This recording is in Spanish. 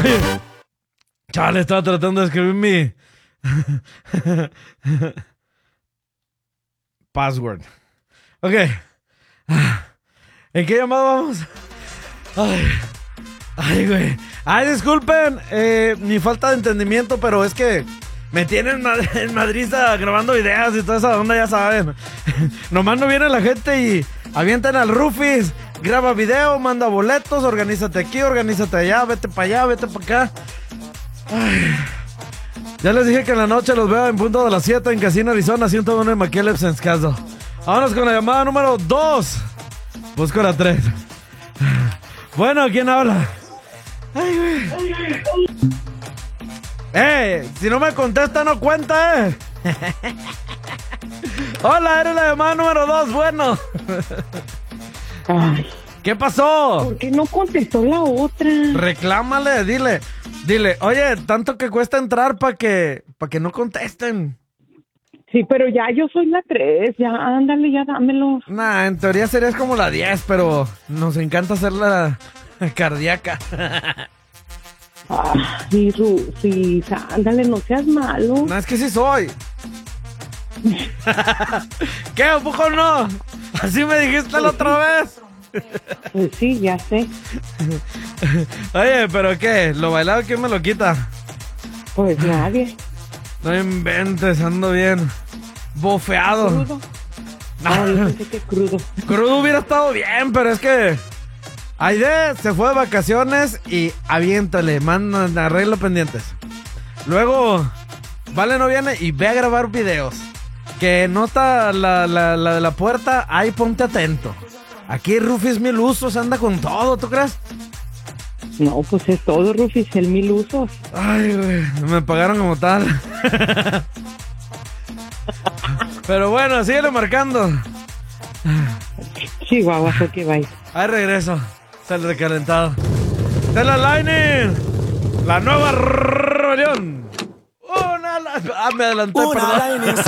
Oye, chale, estaba tratando de escribir mi password. Ok. ¿En qué llamado vamos? Ay, güey. Ay, disculpen mi falta de entendimiento, pero es que me tienen en Madrid grabando videos y toda esa onda, ya saben. Nomás no viene la gente y avientan al Rufis. Graba video, manda boletos, organízate aquí, organízate allá, vete para allá, vete para acá. Ay. Ya les dije que en la noche los veo en punto de las 7 en Casino Arizona, 101 en McKellips en Scasdo. Vámonos con la llamada número 2. Busco la 3. Bueno, ¿quién habla? Ay, güey. Si no me contesta, no cuenta, Hola, eres la llamada número 2, bueno. Ay, ¿Qué pasó? ¿por qué no contestó la otra? Reclámale, dile, oye, tanto que cuesta entrar para que no contesten. Sí, pero ya yo soy la 3, ya ándale, ya dámelo. Nah, en teoría serías como la 10, pero nos encanta hacer la cardíaca. Ay, Rufis, ándale, no seas malo. No, es que sí soy. ¿Qué? ¿A poco no? Así me dijiste la otra vez. Pues sí, ya sé. Oye, ¿pero qué? ¿Lo bailado quién me lo quita? Pues nadie. No inventes, ando bien bofeado. ¿Crudo? No, yo pensé que crudo. Crudo hubiera estado bien, pero es que Aide se fue de vacaciones y aviéntale, manda, arreglo pendientes. Luego, Vale no viene y ve a grabar videos. Que nota la de la puerta, ahí ponte atento. Aquí Rufis Mil Usos anda con todo, ¿tú crees? No, pues es todo, Rufis, el 1000 usos. Ay, güey, me pagaron como tal. Pero bueno, síguele marcando. Chihuahua, ¿por qué vais? Ahí regreso. Sale recalentado. Tela Lightning. La nueva rebelión. Me adelanté, perdón.